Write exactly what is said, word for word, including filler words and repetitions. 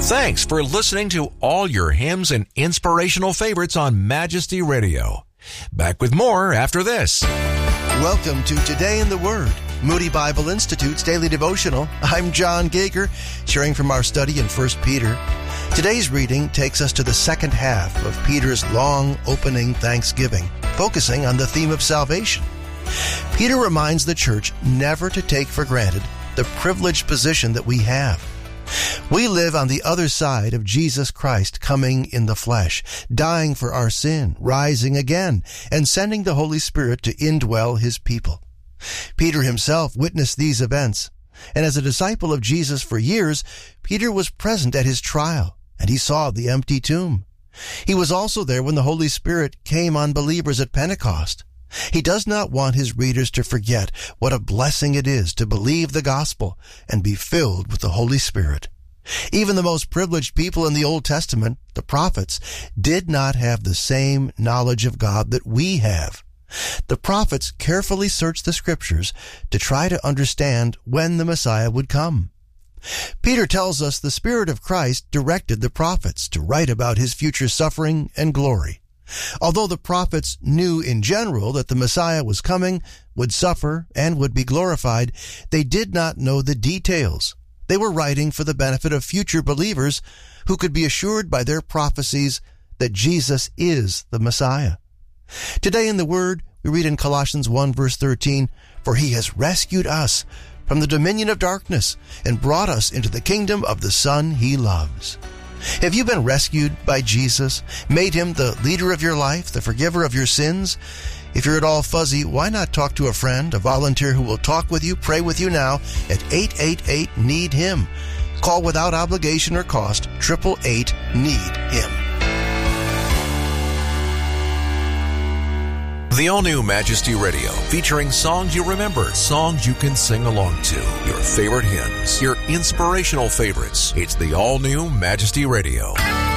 Thanks for listening to all your hymns and inspirational favorites on Majesty Radio. Back with more after this. Welcome to Today in the Word, Moody Bible Institute's daily devotional. I'm John Gager, sharing from our study in First Peter. Today's reading takes us to the second half of Peter's long opening thanksgiving, focusing on the theme of salvation. Peter reminds the church never to take for granted the privileged position that we have. We live on the other side of Jesus Christ coming in the flesh, dying for our sin, rising again, and sending the Holy Spirit to indwell his people. Peter himself witnessed these events, and as a disciple of Jesus for years, Peter was present at his trial, and he saw the empty tomb. He was also there when the Holy Spirit came on believers at Pentecost. He does not want his readers to forget what a blessing it is to believe the gospel and be filled with the Holy Spirit. Even the most privileged people in the Old Testament, the prophets, did not have the same knowledge of God that we have. The prophets carefully searched the scriptures to try to understand when the Messiah would come. Peter tells us the Spirit of Christ directed the prophets to write about his future suffering and glory. Although the prophets knew in general that the Messiah was coming, would suffer, and would be glorified, they did not know the details. They were writing for the benefit of future believers who could be assured by their prophecies that Jesus is the Messiah. Today in the Word, we read in Colossians one verse thirteen, "For he has rescued us from the dominion of darkness and brought us into the kingdom of the Son he loves." Have you been rescued by Jesus, made him the leader of your life, the forgiver of your sins? If you're at all fuzzy, why not talk to a friend, a volunteer who will talk with you, pray with you now at eight eight eight, need him. Call without obligation or cost, eight eight eight, need him. The all-new Majesty Radio, featuring songs you remember, songs you can sing along to, your favorite hymns, your inspirational favorites. It's the all-new Majesty Radio.